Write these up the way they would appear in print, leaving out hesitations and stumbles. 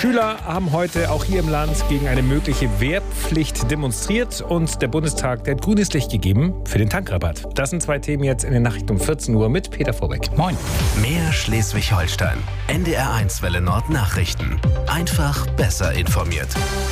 Schüler haben heute auch hier im Land gegen eine mögliche Wehrpflicht demonstriert und der Bundestag, der hat grünes Licht gegeben für den Tankrabatt. Das sind zwei Themen jetzt in den Nachrichten um 14 Uhr mit Peter Vorbeck. Moin. Mehr Schleswig-Holstein. NDR1 Welle Nord Nachrichten. Einfach besser informiert.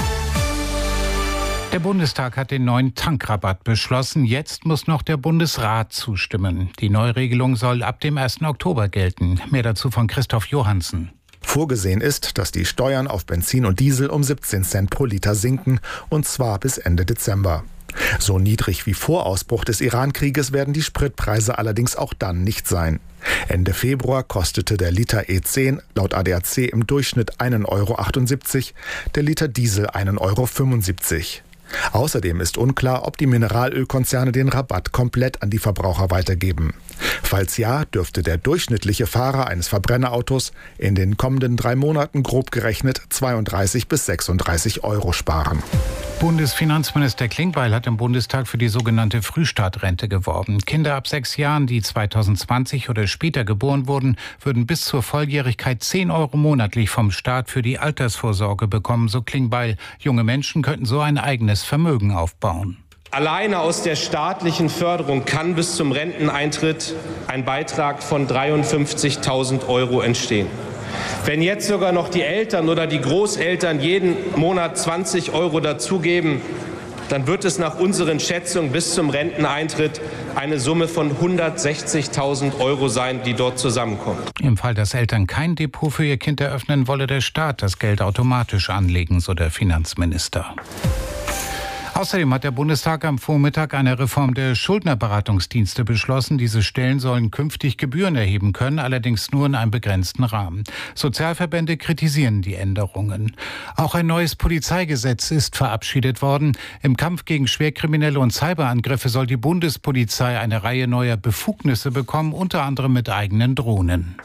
Der Bundestag hat den neuen Tankrabatt beschlossen. Jetzt muss noch der Bundesrat zustimmen. Die Neuregelung soll ab dem 1. Oktober gelten. Mehr dazu von Christoph Johansen. Vorgesehen ist, dass die Steuern auf Benzin und Diesel um 17 Cent pro Liter sinken, und zwar bis Ende Dezember. So niedrig wie vor Ausbruch des Iran-Krieges werden die Spritpreise allerdings auch dann nicht sein. Ende Februar kostete der Liter E10 laut ADAC im Durchschnitt 1,78 €, der Liter Diesel 1,75 €. Außerdem ist unklar, ob die Mineralölkonzerne den Rabatt komplett an die Verbraucher weitergeben. Falls ja, dürfte der durchschnittliche Fahrer eines Verbrennerautos in den kommenden 3 Monaten grob gerechnet 32 bis 36 € sparen. Bundesfinanzminister Klingbeil hat im Bundestag für die sogenannte Frühstartrente geworben. Kinder ab 6 Jahren, die 2020 oder später geboren wurden, würden bis zur Volljährigkeit 10 € monatlich vom Staat für die Altersvorsorge bekommen, so Klingbeil. Junge Menschen könnten so ein eigenes Vermögen aufbauen. Alleine aus der staatlichen Förderung kann bis zum Renteneintritt ein Beitrag von 53.000 € entstehen. Wenn jetzt sogar noch die Eltern oder die Großeltern jeden Monat 20 € dazugeben, dann wird es nach unseren Schätzungen bis zum Renteneintritt eine Summe von 160.000 € sein, die dort zusammenkommt. Im Fall, dass Eltern kein Depot für ihr Kind eröffnen, wolle der Staat das Geld automatisch anlegen, so der Finanzminister. Außerdem hat der Bundestag am Vormittag eine Reform der Schuldnerberatungsdienste beschlossen. Diese Stellen sollen künftig Gebühren erheben können, allerdings nur in einem begrenzten Rahmen. Sozialverbände kritisieren die Änderungen. Auch ein neues Polizeigesetz ist verabschiedet worden. Im Kampf gegen Schwerkriminelle und Cyberangriffe soll die Bundespolizei eine Reihe neuer Befugnisse bekommen, unter anderem mit eigenen Drohnen.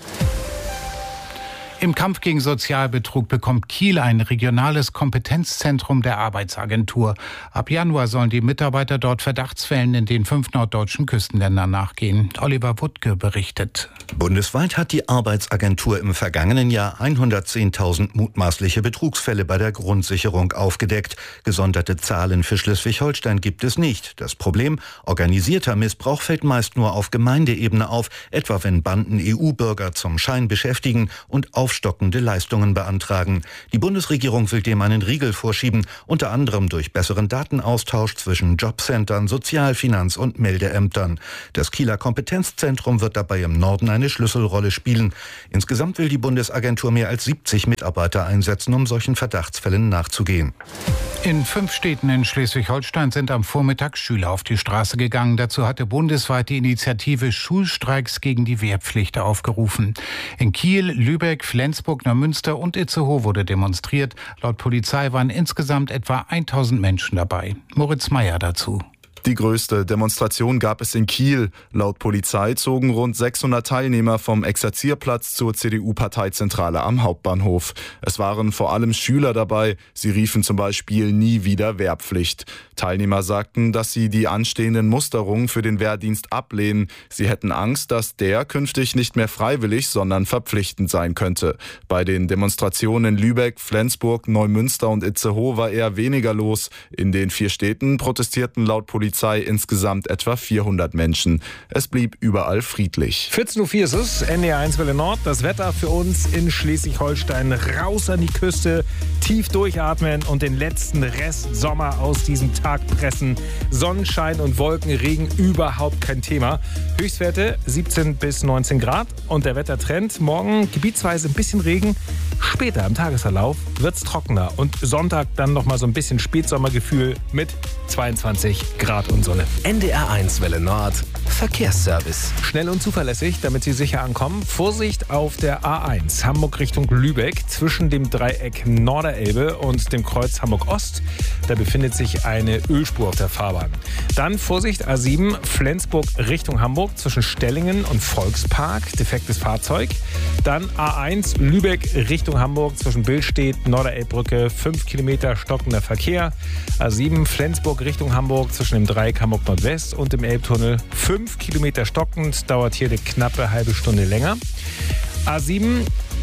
Im Kampf gegen Sozialbetrug bekommt Kiel ein regionales Kompetenzzentrum der Arbeitsagentur. Ab Januar sollen die Mitarbeiter dort Verdachtsfällen in den 5 norddeutschen Küstenländern nachgehen. Oliver Wuttke berichtet. Bundesweit hat die Arbeitsagentur im vergangenen Jahr 110.000 mutmaßliche Betrugsfälle bei der Grundsicherung aufgedeckt. Gesonderte Zahlen für Schleswig-Holstein gibt es nicht. Das Problem: organisierter Missbrauch fällt meist nur auf Gemeindeebene auf, etwa wenn Banden EU-Bürger zum Schein beschäftigen und aufstockende Leistungen beantragen. Die Bundesregierung will dem einen Riegel vorschieben, unter anderem durch besseren Datenaustausch zwischen Jobcentern, Sozial-, Finanz- und Meldeämtern. Das Kieler Kompetenzzentrum wird dabei im Norden eine Schlüsselrolle spielen. Insgesamt will die Bundesagentur mehr als 70 Mitarbeiter einsetzen, um solchen Verdachtsfällen nachzugehen. In 5 Städten in Schleswig-Holstein sind am Vormittag Schüler auf die Straße gegangen. Dazu hatte bundesweit die Initiative Schulstreiks gegen die Wehrpflicht aufgerufen. In Kiel, Lübeck, Flensburg, Neumünster und Itzehoe wurde demonstriert. Laut Polizei waren insgesamt etwa 1000 Menschen dabei. Moritz Meyer dazu. Die größte Demonstration gab es in Kiel. Laut Polizei zogen rund 600 Teilnehmer vom Exerzierplatz zur CDU-Parteizentrale am Hauptbahnhof. Es waren vor allem Schüler dabei. Sie riefen zum Beispiel nie wieder Wehrpflicht. Teilnehmer sagten, dass sie die anstehenden Musterungen für den Wehrdienst ablehnen. Sie hätten Angst, dass der künftig nicht mehr freiwillig, sondern verpflichtend sein könnte. Bei den Demonstrationen in Lübeck, Flensburg, Neumünster und Itzehoe war eher weniger los. In den 4 Städten protestierten laut Polizei insgesamt etwa 400 Menschen. Es blieb überall friedlich. 14:04 Uhr ist es, NDR1 Welle Nord. Das Wetter für uns in Schleswig-Holstein. Raus an die Küste, tief durchatmen und den letzten Rest Sommer aus diesem Tag pressen. Sonnenschein und Wolkenregen überhaupt kein Thema. Höchstwerte 17 bis 19 Grad. Und der Wettertrend: morgen gebietsweise ein bisschen Regen. Später im Tagesverlauf wird es trockener. Und Sonntag dann nochmal so ein bisschen Spätsommergefühl mit 22 Grad und Sonne. NDR1 Welle Nord Verkehrsservice. Schnell und zuverlässig, damit Sie sicher ankommen. Vorsicht auf der A1 Hamburg Richtung Lübeck zwischen dem Dreieck Norderelbe und dem Kreuz Hamburg Ost. Da befindet sich eine Ölspur auf der Fahrbahn. Dann Vorsicht A7 Flensburg Richtung Hamburg zwischen Stellingen und Volkspark. Defektes Fahrzeug. Dann A1 Lübeck Richtung Hamburg zwischen Billstedt, Norderelbbrücke 5 Kilometer stockender Verkehr. A7 Flensburg Richtung Hamburg zwischen dem Dreieck Hamburg Nordwest und dem Elbtunnel 5 Kilometer stockend, dauert hier eine knappe halbe Stunde länger. A7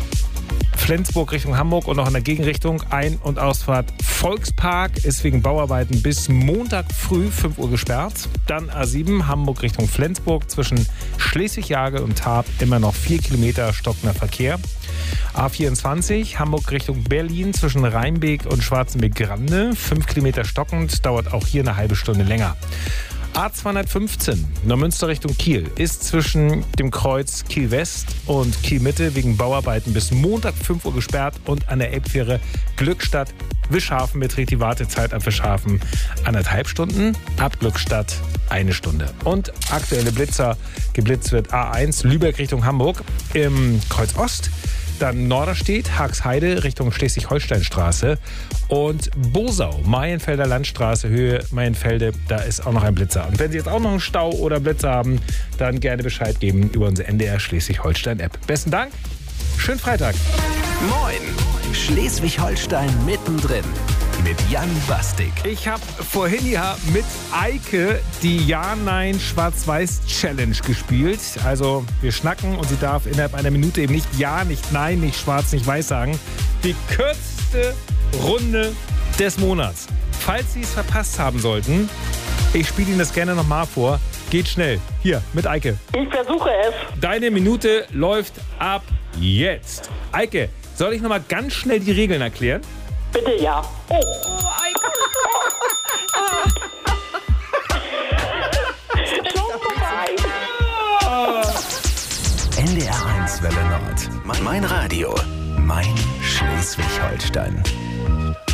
Flensburg Richtung Hamburg und noch in der Gegenrichtung Ein- und Ausfahrt Volkspark ist wegen Bauarbeiten bis Montag früh 5 Uhr gesperrt. Dann A7 Hamburg Richtung Flensburg zwischen Schleswig-Jagel und Tarp immer noch 4 Kilometer stockender Verkehr. A24 Hamburg Richtung Berlin zwischen Rheinbeek und Schwarzenbeek-Grande 5 Kilometer stockend, dauert auch hier eine halbe Stunde länger. A215 Neumünster Richtung Kiel ist zwischen dem Kreuz Kiel West und Kiel Mitte wegen Bauarbeiten bis Montag 5 Uhr gesperrt und an der Elbfähre Glückstadt Wischhafen beträgt die Wartezeit ab Wischhafen 1,5 Stunden, ab Glückstadt 1 Stunde. Und aktuelle Blitzer, geblitzt wird A1 Lübeck Richtung Hamburg im Kreuz Ost. Dann Norderstedt, Haagsheide Richtung Schleswig-Holstein-Straße und Bosau, Maienfelder Landstraße, Höhe Maienfelde, da ist auch noch ein Blitzer. Und wenn Sie jetzt auch noch einen Stau oder Blitzer haben, dann gerne Bescheid geben über unsere NDR Schleswig-Holstein-App. Besten Dank, schönen Freitag. Moin, Schleswig-Holstein mittendrin. Mit Jan Bastik. Ich habe vorhin ja mit Eike die Ja-Nein-Schwarz-Weiß-Challenge gespielt. Also wir schnacken und sie darf innerhalb einer Minute eben nicht Ja, nicht Nein, nicht Schwarz, nicht Weiß sagen. Die kürzeste Runde des Monats. Falls Sie es verpasst haben sollten, ich spiele Ihnen das gerne nochmal vor. Geht schnell. Hier, mit Eike. Ich versuche es. Deine Minute läuft ab jetzt. Eike, soll ich nochmal ganz schnell die Regeln erklären? Bitte ja. Oh. Schon vorbei. NDR 1 Welle Nord. Mein Radio. Mein Schleswig-Holstein.